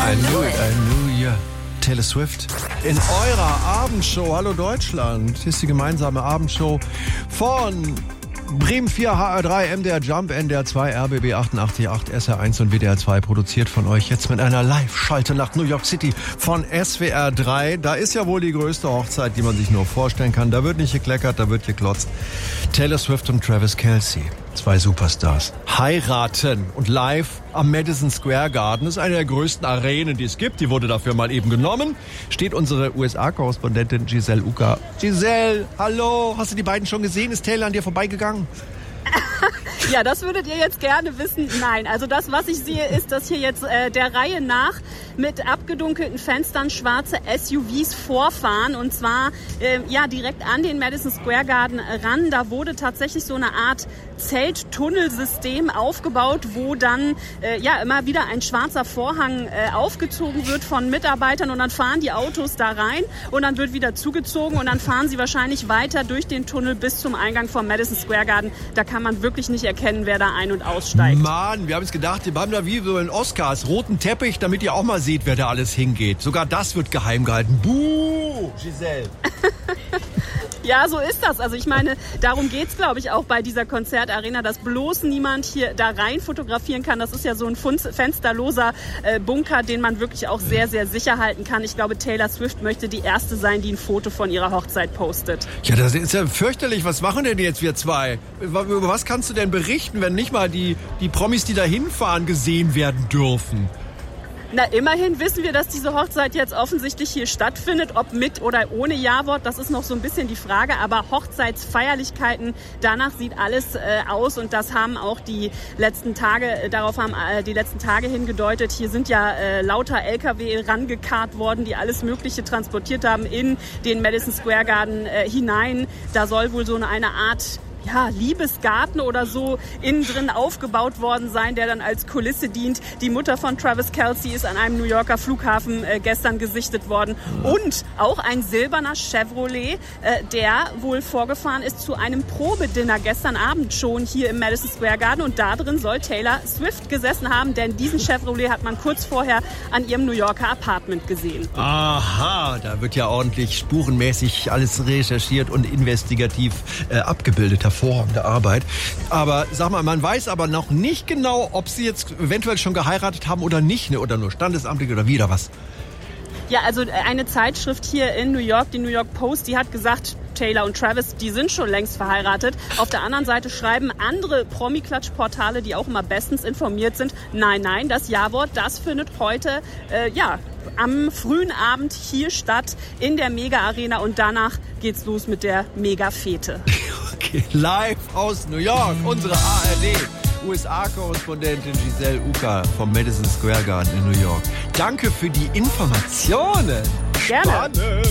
I knew it. Taylor Swift. In eurer Abendshow, Hallo Deutschland, ist die gemeinsame Abendshow von Bremen 4, HR3, MDR Jump, NDR 2, RBB 88.8, SR1 und WDR 2, produziert von euch jetzt mit einer Live-Schalte nach New York City von SWR 3. Da ist ja wohl die größte Hochzeit, die man sich nur vorstellen kann. Da wird nicht gekleckert, da wird geklotzt. Taylor Swift und Travis Kelce, zwei Superstars, heiraten und live am Madison Square Garden. Das ist eine der größten Arenen, die es gibt. Die wurde dafür mal eben genommen. Steht unsere USA-Korrespondentin Giselle Uka. Giselle, hallo. Hast du die beiden schon gesehen? Ist Taylor an dir vorbeigegangen? Ja, das würdet ihr jetzt gerne wissen. Nein, also das, was ich sehe, ist, dass hier jetzt der Reihe nach mit abgedunkelten Fenstern schwarze SUVs vorfahren. Und zwar direkt an den Madison Square Garden ran. Da wurde tatsächlich so eine Art Zelttunnelsystem aufgebaut, wo dann immer wieder ein schwarzer Vorhang aufgezogen wird von Mitarbeitern. Und dann fahren die Autos da rein und dann wird wieder zugezogen. Und dann fahren sie wahrscheinlich weiter durch den Tunnel bis zum Eingang vom Madison Square Garden. Da kann man wirklich nicht erkennen, wer da ein- und aussteigt. Mann, wir haben es gedacht, wir haben da wie so in Oscars roten Teppich, damit ihr auch mal seht, wer da alles hingeht. Sogar das wird geheim gehalten. Buh, Giselle. Ja, so ist das. Also ich meine, darum geht's, glaube ich, auch bei dieser Konzertarena, dass bloß niemand hier da rein fotografieren kann. Das ist ja so ein fensterloser Bunker, den man wirklich auch sehr, sehr sicher halten kann. Ich glaube, Taylor Swift möchte die Erste sein, die ein Foto von ihrer Hochzeit postet. Ja, das ist ja fürchterlich. Was machen denn jetzt wir zwei? Über was kannst du denn berichten, wenn nicht mal die Promis, die da hinfahren, gesehen werden dürfen? Na, immerhin wissen wir, dass diese Hochzeit jetzt offensichtlich hier stattfindet. Ob mit oder ohne Ja-Wort, das ist noch so ein bisschen die Frage. Aber Hochzeitsfeierlichkeiten, danach sieht alles aus. Und das haben auch die letzten Tage, darauf haben die letzten Tage hingedeutet. Hier sind ja lauter LKW rangekarrt worden, die alles Mögliche transportiert haben in den Madison Square Garden hinein. Da soll wohl so eine Art Liebesgarten oder so innen drin aufgebaut worden sein, der dann als Kulisse dient. Die Mutter von Travis Kelce ist an einem New Yorker Flughafen gestern gesichtet worden. Und auch ein silberner Chevrolet, der wohl vorgefahren ist zu einem Probedinner gestern Abend schon hier im Madison Square Garden. Und da drin soll Taylor Swift gesessen haben, denn diesen Chevrolet hat man kurz vorher an ihrem New Yorker Apartment gesehen. Aha, da wird ja ordentlich spurenmäßig alles recherchiert und investigativ abgebildet. Hervorragende Arbeit. Aber sag mal, man weiß aber noch nicht genau, ob sie jetzt eventuell schon geheiratet haben oder nicht, ne? Oder nur standesamtlich oder wieder was. Ja, also eine Zeitschrift hier in New York, die New York Post, die hat gesagt, Taylor und Travis, die sind schon längst verheiratet. Auf der anderen Seite schreiben andere Promi-Klatsch-Portale, die auch immer bestens informiert sind, nein, das Ja-Wort, das findet heute, am frühen Abend hier statt in der Mega-Arena und danach geht's los mit der Mega-Fete. Okay, live aus New York, unsere ARD. USA-Korrespondentin Giselle Uka vom Madison Square Garden in New York. Danke für die Informationen. Gerne. Spannend.